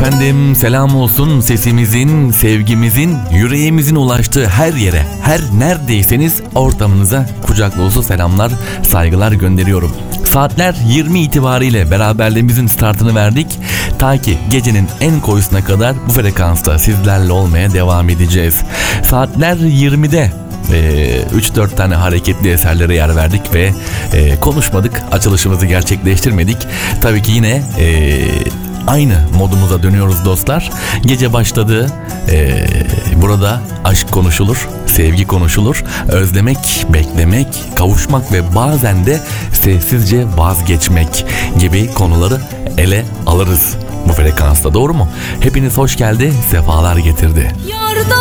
Efendim selam olsun sesimizin, sevgimizin, yüreğimizin ulaştığı her yere, her neredeyseniz ortamınıza kucak dolusu selamlar, saygılar gönderiyorum. Saatler 20 itibariyle beraberliğimizin startını verdik. Ta ki gecenin en koyusuna kadar bu frekansta sizlerle olmaya devam edeceğiz. Saatler 20'de 3-4 tane hareketli eserlere yer verdik ve konuşmadık, açılışımızı gerçekleştirmedik. Tabii ki yine aynı modumuza dönüyoruz dostlar. Gece başladı. Burada aşk konuşulur, sevgi konuşulur, özlemek, beklemek, kavuşmak ve bazen de sessizce vazgeçmek gibi konuları ele alırız bu frekansta, doğru mu? Hepiniz hoş geldi, sefalar getirdi. Yardan